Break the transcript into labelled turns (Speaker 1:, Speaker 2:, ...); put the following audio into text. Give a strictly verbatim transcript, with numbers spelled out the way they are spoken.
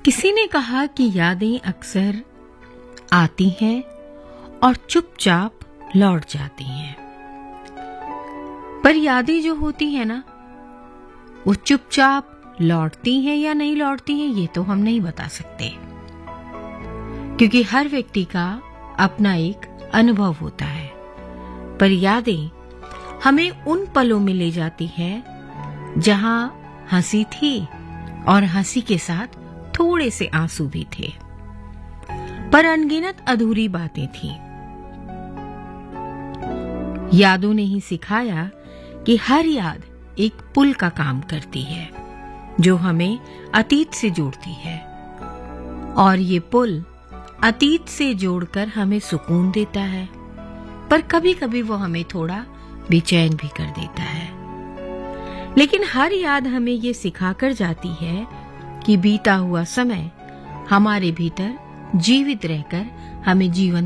Speaker 1: किसी ने कहा कि यादें अक्सर आती हैं और चुपचाप लौट जाती हैं, पर यादें जो होती हैं ना, वो चुपचाप लौटती हैं या नहीं लौटती हैं ये तो हम नहीं बता सकते, क्योंकि हर व्यक्ति का अपना एक अनुभव होता है। पर यादें हमें उन पलों में ले जाती हैं जहां हंसी थी और हंसी के साथ थोड़े से आंसू भी थे, पर अनगिनत अधूरी बातें थी। यादों ने ही सिखाया कि हर याद एक पुल का काम करती है जो हमें अतीत से जोड़ती है, और ये पुल अतीत से जोड़कर हमें सुकून देता है, पर कभी कभी वो हमें थोड़ा बेचैन भी कर देता है। लेकिन हर याद हमें ये सिखाकर जाती है कि बीता हुआ समय हमारे भीतर जीवित रहकर हमें जीवन